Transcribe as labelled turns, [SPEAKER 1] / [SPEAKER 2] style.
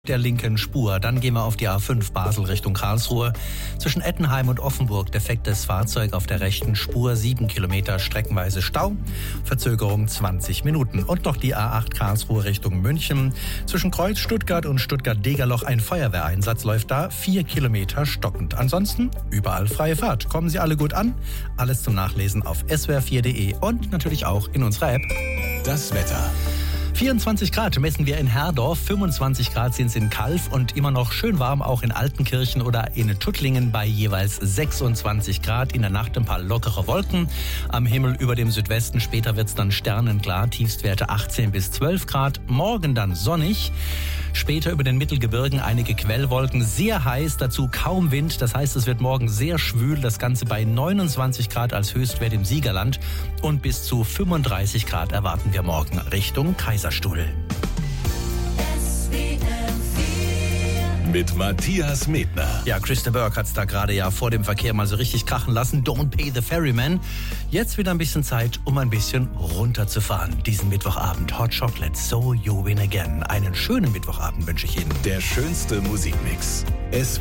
[SPEAKER 1] Der linken Spur. Dann gehen wir auf die A5 Basel Richtung Karlsruhe. Zwischen Ettenheim und Offenburg defektes Fahrzeug auf der rechten Spur. 7 Kilometer streckenweise Stau. Verzögerung 20 Minuten. Und noch die A8 Karlsruhe Richtung München. Zwischen Kreuz Stuttgart und Stuttgart-Degerloch ein Feuerwehreinsatz läuft da. 4 Kilometer stockend. Ansonsten überall freie Fahrt. Kommen Sie alle gut an. Alles zum Nachlesen auf swr4.de und natürlich auch in unserer App.
[SPEAKER 2] Das Wetter.
[SPEAKER 1] 24 Grad messen wir in Herdorf, 25 Grad sind es in Calw und immer noch schön warm auch in Altenkirchen oder in Tuttlingen bei jeweils 26 Grad. In der Nacht ein paar lockere Wolken am Himmel über dem Südwesten. Später wird es dann sternenklar, Tiefstwerte 18 bis 12 Grad. Morgen dann sonnig. Später über den Mittelgebirgen einige Quellwolken, sehr heiß, dazu kaum Wind. Das heißt, es wird morgen sehr schwül, das Ganze bei 29 Grad als Höchstwert im Siegerland. Und bis zu 35 Grad erwarten wir morgen Richtung Kaiserstuhl.
[SPEAKER 2] Mit Matthias Medner.
[SPEAKER 1] Ja, Christa Burke hat es da gerade ja vor dem Verkehr mal so richtig krachen lassen. Don't pay the ferryman. Jetzt wieder ein bisschen Zeit, um ein bisschen runterzufahren. Diesen Mittwochabend Hot Chocolate, So You Win Again. Einen schönen Mittwochabend wünsche ich Ihnen.
[SPEAKER 2] Der schönste Musikmix.